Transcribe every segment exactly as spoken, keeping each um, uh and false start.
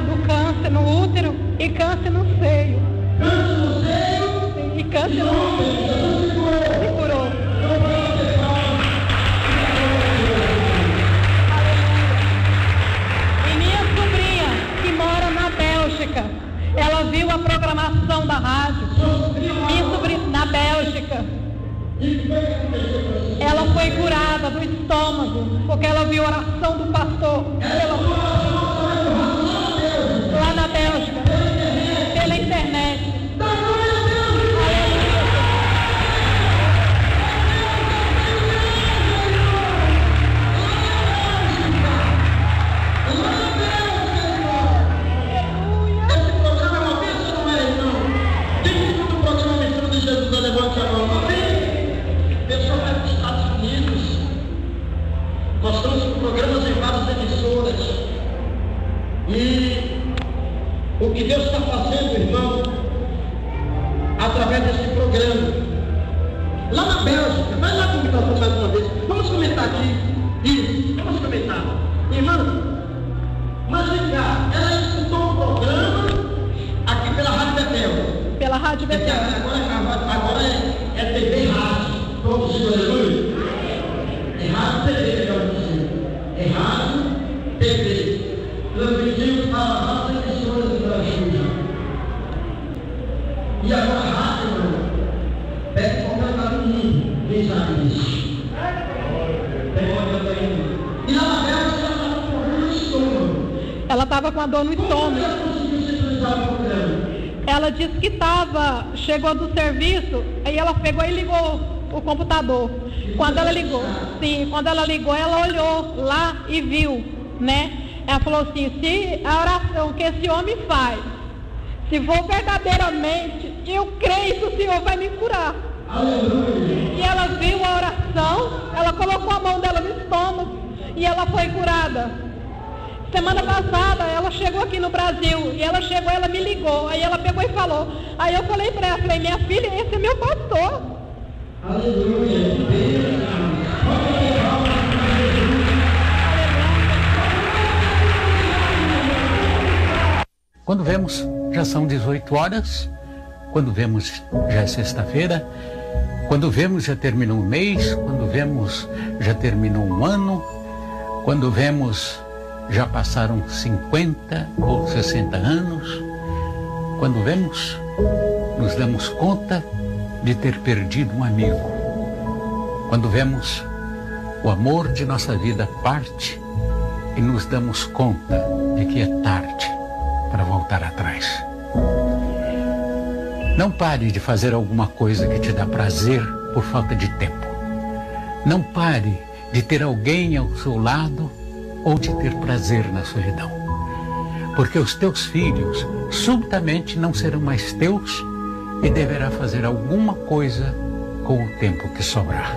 do câncer no útero e câncer no seio. Câncer no seio? Sim, e câncer no seio. Se curou. E minha sobrinha, que mora na Bélgica, ela viu a programação da rádio. Minha sobrinha, na Bélgica. Ela foi curada do estômago, porque ela viu a oração do pastor pela... lá na Bélgica, pela internet. Nós estamos com programas em várias emissoras. E o que Deus está fazendo, irmão, através desse programa. Lá na Bélgica, vai lá comentar mais uma vez. Vamos comentar aqui. Isso, vamos comentar. Irmão, mas vem cá, ela escutou um programa aqui pela Rádio Betel. Pela Rádio Betel. Agora, agora é, é T V Rádio. Produziu, aleluia. É rádio T V, melhor dizer. É rádio T V. Transmitimos para as emissoras do Brasil. E agora a rádio, irmão, pede completar o mundo. Quem sabe disso? E lá na Bélgica ela estava com dor no estômago. Ela estava com a dor no estômago. Como ela conseguiu sintonizar o programa? Ela disse que estava, chegou do serviço, aí ela pegou e ligou o computador. Quando ela ligou, sim, quando ela ligou, ela olhou lá e viu, né? Ela falou assim, se a oração que esse homem faz, se for verdadeiramente, eu creio que o Senhor vai me curar. Aleluia. E ela viu a oração, ela colocou a mão dela no estômago e ela foi curada. Semana passada, ela chegou aqui no Brasil, e ela chegou, ela me ligou, aí ela pegou e falou. Aí eu falei para ela, falei, minha filha, esse é meu pastor. Aleluia. Quando vemos, já são dezoito horas. Quando vemos, já é sexta-feira. Quando vemos, já terminou um mês. Quando vemos, já terminou um ano. Quando vemos, já passaram cinquenta ou sessenta anos. Quando vemos, nos damos conta de ter perdido um amigo. Quando vemos, o amor de nossa vida parte e nos damos conta de que é tarde para voltar atrás. Não pare de fazer alguma coisa que te dá prazer por falta de tempo. Não pare de ter alguém ao seu lado ou de ter prazer na solidão. Porque os teus filhos subitamente não serão mais teus e deverá fazer alguma coisa com o tempo que sobrar.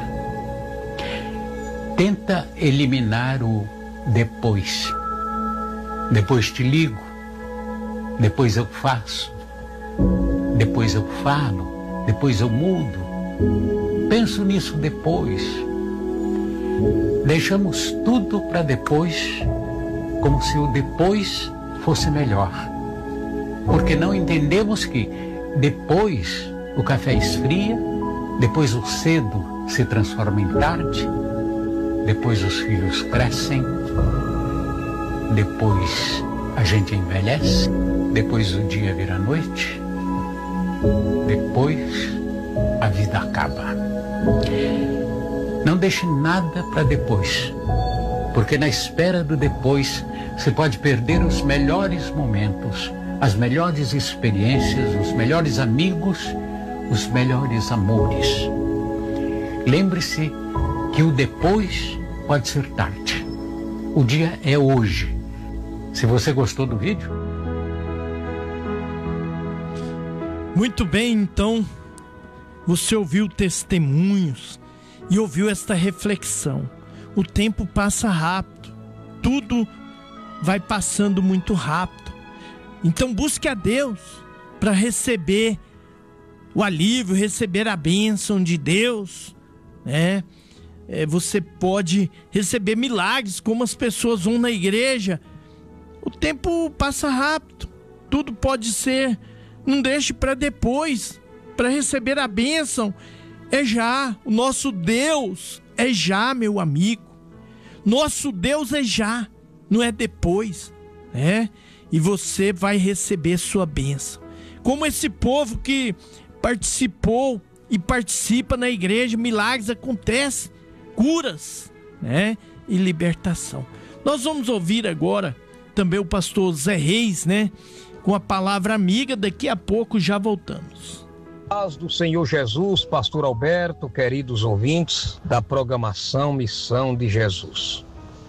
Tenta eliminar o depois. Depois te ligo. Depois eu faço. Depois eu falo. Depois eu mudo. Penso nisso depois. Deixamos tudo para depois, como se o depois fosse melhor. Porque não entendemos que depois o café esfria, depois o cedo se transforma em tarde, depois os filhos crescem, depois a gente envelhece, depois o dia vira noite, depois a vida acaba. Não deixe nada para depois, porque na espera do depois você pode perder os melhores momentos, as melhores experiências, os melhores amigos, os melhores amores. Lembre-se que o depois pode ser tarde. O dia é hoje. Se você gostou do vídeo... Muito bem, então, você ouviu testemunhos e ouviu esta reflexão. O tempo passa rápido, tudo vai passando muito rápido. Então busque a Deus para receber o alívio, receber a bênção de Deus, né? É, você pode receber milagres, como as pessoas vão na igreja O tempo passa rápido. Tudo pode ser. Não deixe para depois. Para receber a bênção é já. O nosso Deus é já, meu amigo. Nosso Deus é já, não é depois, né? E você vai receber sua bênção. Como esse povo que participou e participa na igreja, milagres acontecem, curas, né? E libertação. Nós vamos ouvir agora também o pastor Zé Reis, né? Com a palavra amiga, daqui a pouco já voltamos. Paz do Senhor Jesus, pastor Alberto, queridos ouvintes da programação Missão de Jesus.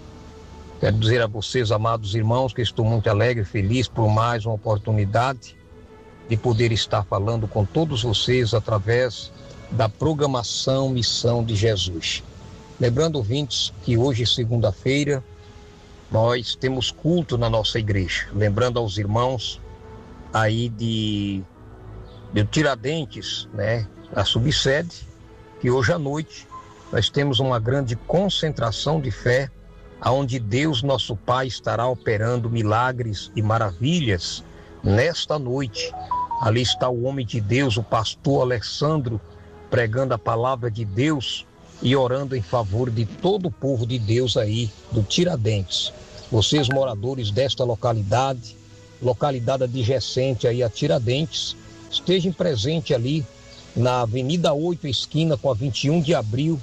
Quero dizer a vocês, amados irmãos, que estou muito alegre e feliz por mais uma oportunidade de poder estar falando com todos vocês através da programação Missão de Jesus. Lembrando, ouvintes, que hoje, segunda-feira, nós temos culto na nossa igreja. Lembrando aos irmãos aí de, de Tiradentes, né, a subsede, que hoje à noite nós temos uma grande concentração de fé, onde Deus, nosso Pai, estará operando milagres e maravilhas nesta noite. Ali está o homem de Deus, o pastor Alessandro, pregando a palavra de Deus e orando em favor de todo o povo de Deus aí do Tiradentes. Vocês, moradores desta localidade, localidade adjacente aí a Tiradentes, estejam presentes ali na Avenida oito, esquina com a vinte e um de abril,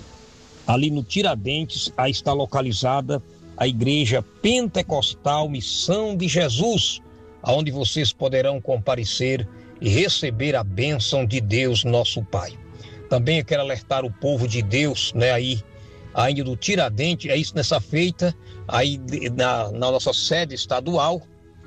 ali no Tiradentes. Aí está localizada a Igreja Pentecostal Missão de Jesus, onde vocês poderão comparecer e receber a bênção de Deus, nosso Pai. Também eu quero alertar o povo de Deus, né, aí, ainda do Tiradentes, é isso nessa feita, aí na, na nossa sede estadual,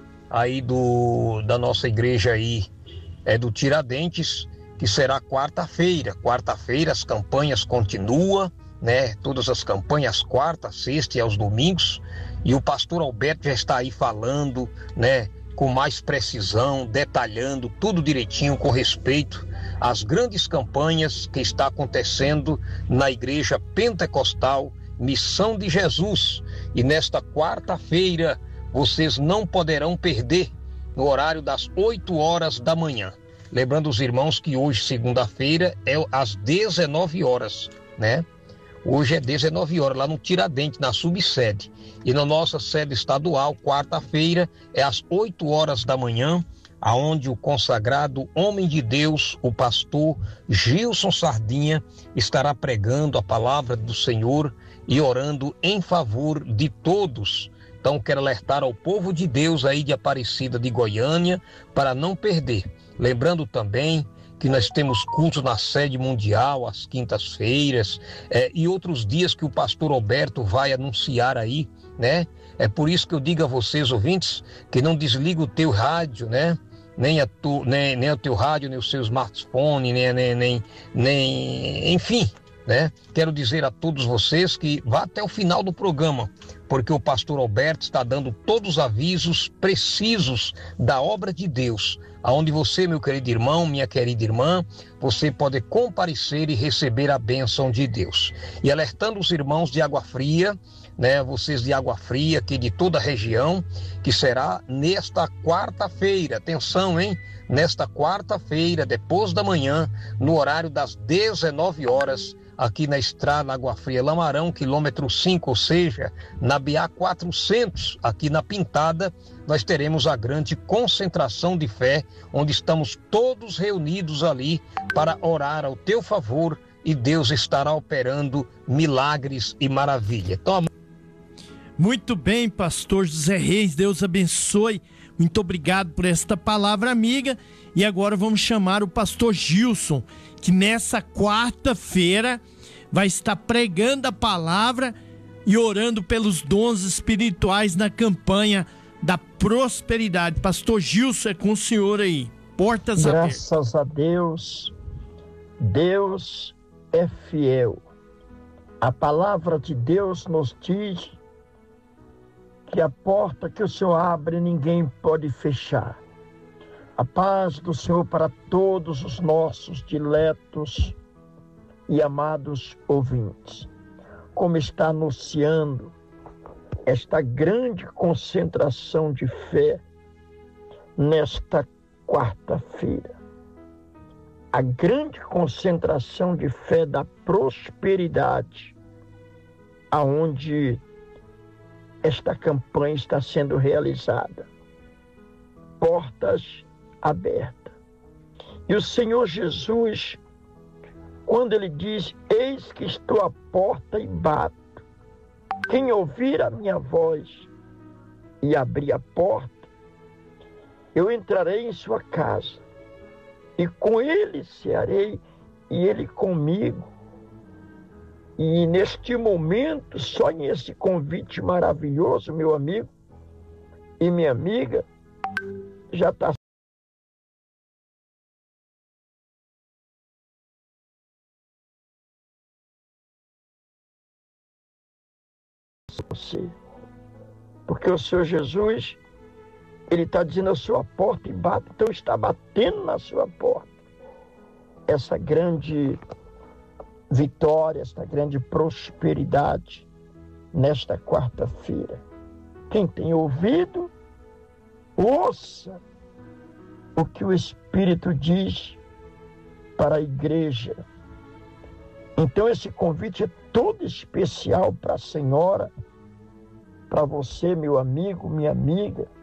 aí do, da nossa igreja aí, é do Tiradentes, que será quarta-feira. Quarta-feira as campanhas continuam, né, todas as campanhas, quarta, sexta e aos domingos, e o pastor Alberto já está aí falando, né, com mais precisão, detalhando tudo direitinho com respeito às grandes campanhas que está acontecendo na Igreja Pentecostal Missão de Jesus. E nesta quarta-feira vocês não poderão perder, no horário das oito horas da manhã. Lembrando os irmãos que hoje, segunda-feira, é às dezenove horas, né? Hoje é dezenove horas, lá no Tiradentes, na subsede. E na nossa sede estadual, quarta-feira, é às oito horas da manhã, aonde o consagrado homem de Deus, o pastor Gilson Sardinha, estará pregando a palavra do Senhor e orando em favor de todos. Então, quero alertar ao povo de Deus aí de Aparecida de Goiânia para não perder. Lembrando também que nós temos cultos na sede mundial, às quintas-feiras, é, e outros dias que o pastor Alberto vai anunciar aí, né? É por isso que eu digo a vocês, ouvintes, que não desliga o teu rádio, né? Nem, a tu, nem, nem o teu rádio, nem o seu smartphone, nem, nem, nem, nem, enfim, né? Quero dizer a todos vocês que vá até o final do programa, porque o pastor Alberto está dando todos os avisos precisos da obra de Deus, aonde você, meu querido irmão, minha querida irmã, você pode comparecer e receber a bênção de Deus. E alertando os irmãos de Água Fria, né, vocês de Água Fria, aqui de toda a região, que será nesta quarta-feira, atenção, hein? Nesta quarta-feira, depois da manhã, no horário das dezenove horas, aqui na estrada Água Fria Lamarão, quilômetro cinco, ou seja, na B A quatrocentos, aqui na Pintada, nós teremos a grande concentração de fé, onde estamos todos reunidos ali para orar ao teu favor, e Deus estará operando milagres e maravilha. Então, muito bem, pastor José Reis, Deus abençoe. Muito obrigado por esta palavra amiga. E agora vamos chamar o pastor Gilson, que nessa quarta-feira vai estar pregando a palavra e orando pelos dons espirituais na campanha da prosperidade. Pastor Gilson, é com o senhor aí. Portas abertas. Graças a Deus, Deus é fiel. A palavra de Deus nos diz que a porta que o Senhor abre, ninguém pode fechar. A paz do Senhor para todos os nossos diletos e amados ouvintes. Como está anunciando esta grande concentração de fé nesta quarta-feira. A grande concentração de fé da prosperidade, aonde esta campanha está sendo realizada. Portas abertas. E o Senhor Jesus, quando ele diz, eis que estou à porta e bato, quem ouvir a minha voz e abrir a porta, eu entrarei em sua casa, e com ele cearei, e ele comigo. E neste momento, só nesse convite maravilhoso, meu amigo e minha amiga, já está você. Porque o Senhor Jesus, ele está dizendo a sua porta e bate, então está batendo na sua porta. Essa grande vitória, esta grande prosperidade nesta quarta-feira. Quem tem ouvido, ouça o que o Espírito diz para a igreja. Então esse convite é todo especial para a senhora, para você, meu amigo, minha amiga,